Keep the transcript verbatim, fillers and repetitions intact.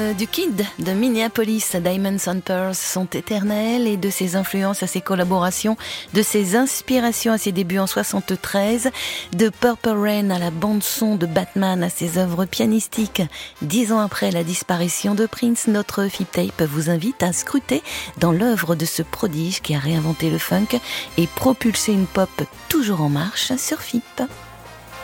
euh, du Kid de Minneapolis, Diamonds and Pearls sont éternels, et de ses influences à ses collaborations, de ses inspirations à ses débuts en soixante-treize, de Purple Rain à la bande-son de Batman à ses œuvres pianistiques. Dix ans après la disparition de Prince, notre Flip Tape vous invite à scruter dans l'œuvre de ce prodige qui a réinventé le funk et propulsé une pop toujours en marche sur F I P.